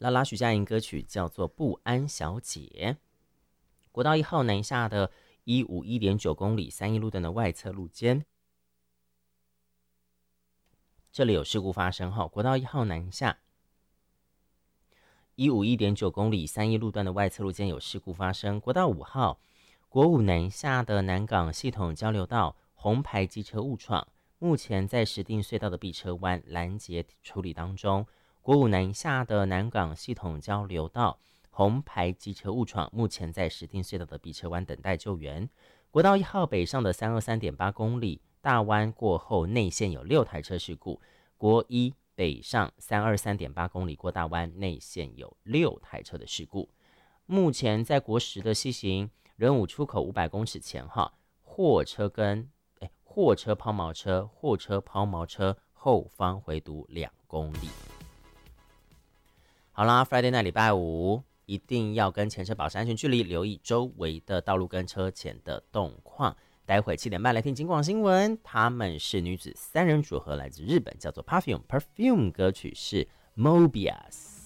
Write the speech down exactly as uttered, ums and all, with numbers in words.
拉拉徐佳莹歌曲叫做《不安小姐》。国道一号南下的一五一点九公里三义路段的外侧路肩，这里有事故发生哈。国道一号南下一五一点九公里三义路段的外侧路肩有事故发生。国道五号国五南下的南港系统交流道红牌机车误闯，目前在石碇隧道的避车弯拦截处理当中。国五南下的南港系统交流道红牌机车误闯，目前在石碇隧道的避车弯等待救援。国道一号北上的三二三点八公里大弯过后内线有六台车事故。国一北上三二三点八公里过大湾内线有六台车的事故。目前在国十的西行仁武出口五百公尺前哈，货车跟哎货车抛锚车货车抛锚车后方回堵两公里。好啦 ，Friday night 礼拜五一定要跟前车保持安全距离，留意周围的道路跟车前的动况。待会七点半来听警广新闻，他们是女子三人组合，来自日本，叫做 Perfume，Perfume 歌曲是 Mobius。